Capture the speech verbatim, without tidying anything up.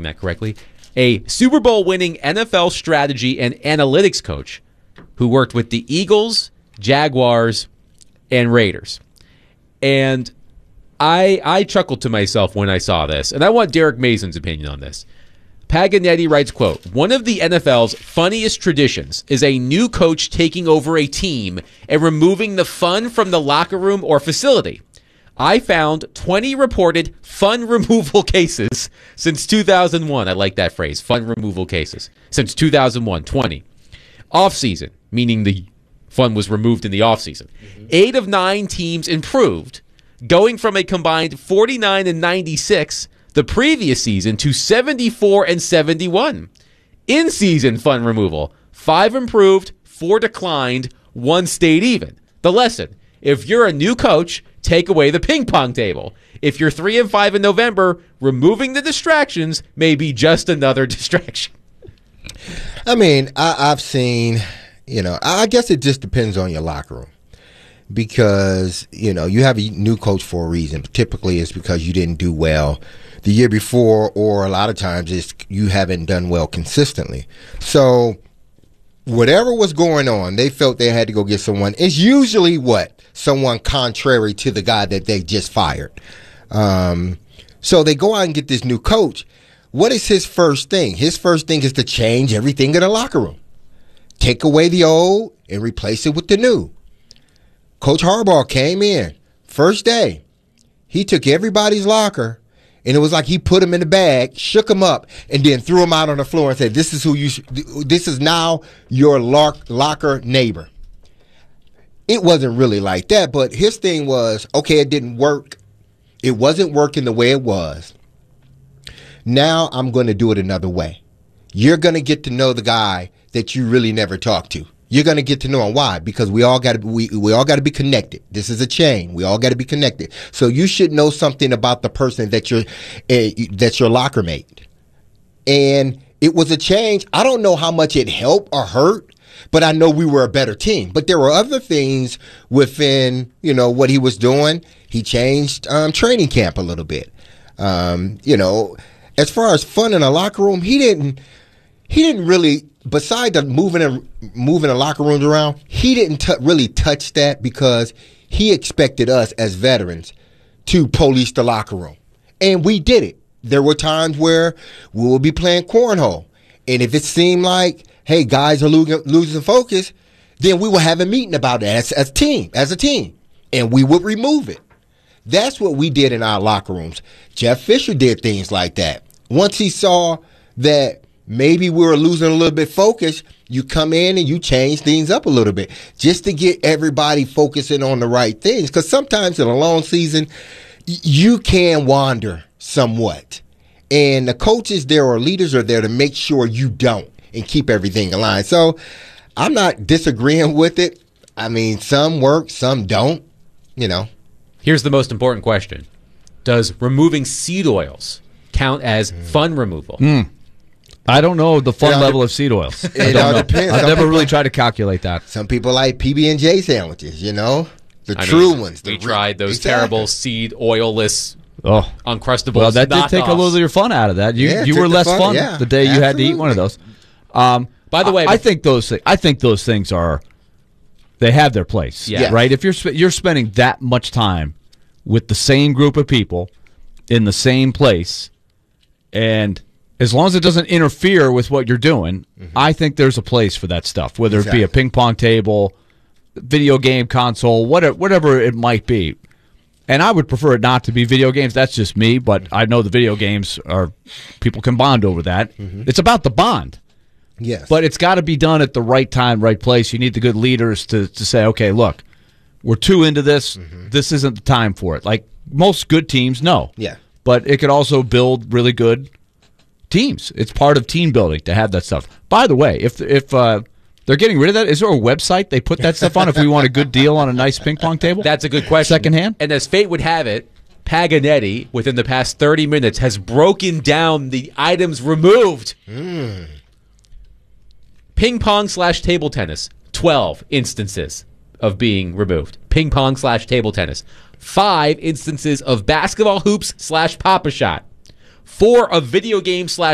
that correctly, a Super Bowl winning N F L strategy and analytics coach who worked with the Eagles, Jaguars, and Raiders. And I I chuckled to myself when I saw this, and I want Derek Mason's opinion on this. Paganetti writes, quote, one of the N F L's funniest traditions is a new coach taking over a team and removing the fun from the locker room or facility. I found twenty reported fun removal cases since two thousand one. I like that phrase, fun removal cases. Since two thousand one, twenty. Off-season, meaning the fun was removed in the offseason. Mm-hmm. Eight of nine teams improved, going from a combined forty-nine and ninety-six the previous season to seventy-four and seventy-one. In-season fun removal, five improved, four declined, one stayed even. The lesson, if you're a new coach, take away the ping pong table. If you're three and five in November, removing the distractions may be just another distraction. I mean, I, I've seen, you know, I guess it just depends on your locker room. Because, you know, you have a new coach for a reason. Typically, it's because you didn't do well the year before, or a lot of times it's you haven't done well consistently. So whatever was going on, they felt they had to go get someone. It's usually what? Someone contrary to the guy that they just fired. Um, so they go out and get this new coach. What is his first thing? His first thing is to change everything in the locker room. Take away the old and replace it with the new. Coach Harbaugh came in first day. He took everybody's locker, and it was like he put them in the bag, shook them up, and then threw them out on the floor and said, "This is who you. Sh- this is now your locker neighbor." It wasn't really like that, but his thing was, okay, it didn't work. It wasn't working the way it was. Now I'm going to do it another way. You're going to get to know the guy that you really never talked to. You're going to get to know him. Why? Because we all got to we we all got to be connected. This is a chain. We all got to be connected. So you should know something about the person that you're uh, that's your locker mate. And it was a change. I don't know how much it helped or hurt, but I know we were a better team. But there were other things within, you know, what he was doing. He changed um, training camp a little bit. Um, you know, as far as fun in a locker room, he didn't. He didn't really. Besides the moving and moving the locker rooms around, he didn't t- really touch that because he expected us as veterans to police the locker room, and we did it. There were times where we would be playing cornhole, and if it seemed like, hey, guys are losing, losing focus, then we would have a meeting about it as, as a team, as a team, and we would remove it. That's what we did in our locker rooms. Jeff Fisher did things like that. Once he saw that maybe we were losing a little bit focus, you come in and you change things up a little bit just to get everybody focusing on the right things. Because sometimes in a long season, you can wander somewhat. And the coaches there or leaders are there to make sure you don't and keep everything aligned. So I'm not disagreeing with it. I mean, some work, some don't, you know. Here's the most important question. Does removing seed oils count as mm. fun removal? Mm. I don't know the fun level de- of seed oils. It all depends. I've some never people, really tried to calculate that. Some people like P B and J sandwiches, you know, the I true mean, ones. The we re- tried those exactly. terrible seed oil-less oh. Uncrustables. Well, that did take knockoffs. a little of your fun out of that. You Yeah, you took were the less fun, fun yeah. the day you Absolutely. had to eat one of those. Um, By the way, I, I think those thi- I think those things are they have their place. Yeah. Right. If you're sp- you're spending that much time with the same group of people in the same place, and as long as it doesn't interfere with what you're doing, mm-hmm. I think there's a place for that stuff, whether exactly. it be a ping pong table, video game console, whatever, whatever it might be. And I would prefer it not to be video games. That's just me, but mm-hmm. I know the video games are people can bond over that. Mm-hmm. It's about the bond. Yes. But it's got to be done at the right time, right place. You need the good leaders to, to say, okay, look, we're too into this. Mm-hmm. This isn't the time for it. Like most good teams, no. Yeah. But it could also build really good teams. It's part of team building to have that stuff. By the way, if if uh, they're getting rid of that, is there a website they put that stuff on if we want a good deal on a nice ping pong table? That's a good question. Secondhand? And as fate would have it, Paganetti, within the past thirty minutes, has broken down the items removed. Mm. Ping pong slash table tennis, twelve instances of being removed. Ping pong slash table tennis. Five instances of basketball hoops slash pop-a-shot. Four of video game slash